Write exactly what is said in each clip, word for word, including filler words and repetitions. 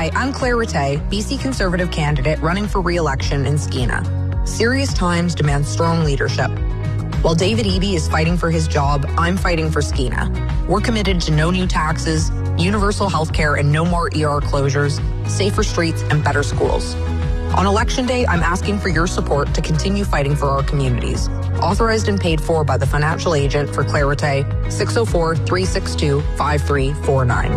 Hi, I'm Claire Rattay, B C Conservative candidate running for re-election in Skeena. Serious times demand strong leadership. While David Eby is fighting for his job, I'm fighting for Skeena. We're committed to no new taxes, universal health care and no more E R closures, safer streets and better schools. On Election Day, I'm asking for your support to continue fighting for our communities. Authorized and paid for by the financial agent for Claire Rattay, six oh four, three six two, five three four nine.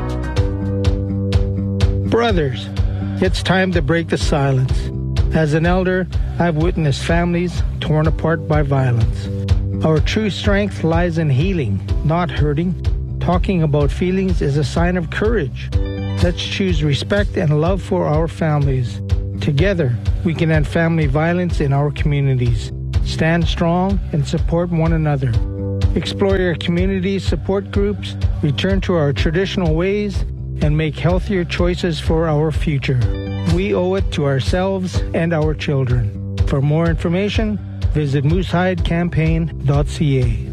Brothers, it's time to break the silence. As an elder, I've witnessed families torn apart by violence. Our true strength lies in healing, not hurting. Talking about feelings is a sign of courage. Let's choose respect and love for our families. Together, we can end family violence in our communities. Stand strong and support one another. Explore your community support groups, return to our traditional ways, and make healthier choices for our future. We owe it to ourselves and our children. For more information, visit moose hide campaign dot c a.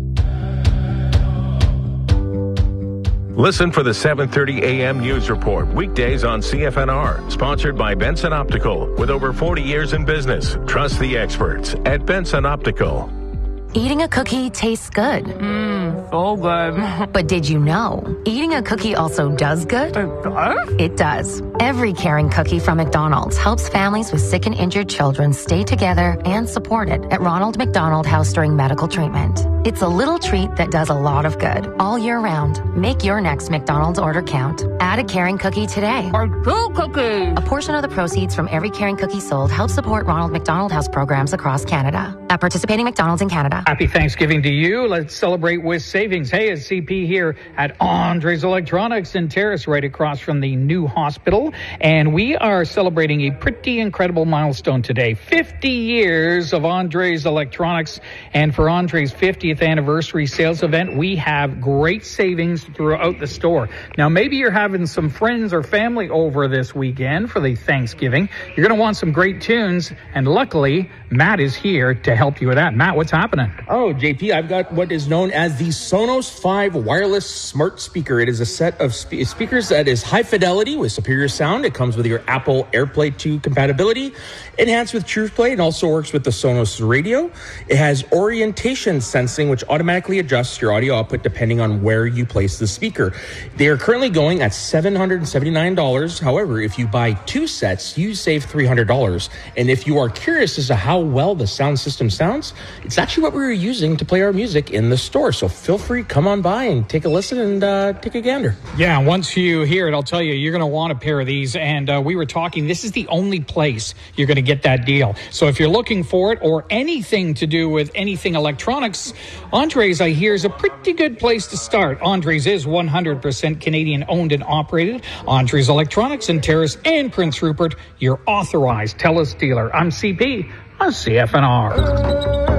Listen for the seven thirty a.m. News Report, weekdays on C F N R, sponsored by Benson Optical. With over forty years in business, trust the experts at Benson Optical. Eating a cookie tastes good. Mmm, so good. But did you know, eating a cookie also does good? It does? It does. Every caring cookie from McDonald's helps families with sick and injured children stay together and supported at Ronald McDonald House during medical treatment. It's a little treat that does a lot of good all year round. Make your next McDonald's order count. Add a caring cookie today. Or two cookies. A portion of the proceeds from every caring cookie sold helps support Ronald McDonald House programs across Canada. At participating McDonald's in Canada. Happy Thanksgiving to you. Let's celebrate with savings. Hey, it's C P here at Andres Electronics in Terrace, right across from the new hospital. And we are celebrating a pretty incredible milestone today. fifty years of Andres Electronics. And for Andres' fiftieth anniversary sales event, we have great savings throughout the store. Now, maybe you're having some friends or family over this weekend for the Thanksgiving. You're going to want some great tunes. And luckily, Matt is here to help you with that. Matt, what's happening? Oh, J P, I've got what is known as the Sonos five wireless smart speaker. It is a set of spe- speakers that is high fidelity with superior sound. It comes with your Apple AirPlay two compatibility, enhanced with TruePlay, and also works with the Sonos radio. It has orientation sensing, which automatically adjusts your audio output depending on where you place the speaker. They are currently going at seven hundred seventy-nine dollars. However, if you buy two sets, you save three hundred dollars. And if you are curious as to how well the sound system sounds, it's actually what we were using to play our music in the store. So feel free, come on by and take a listen and uh, take a gander. Yeah, once you hear it, I'll tell you, you're going to want a pair of these. And uh, we were talking, this is the only place you're going to get that deal. So if you're looking for it or anything to do with anything electronics, Andres, I hear, is a pretty good place to start. Andres is one hundred percent Canadian owned and operated. Andres Electronics in Terrace and Prince Rupert, your authorized TELUS dealer. I'm C P on C F N R.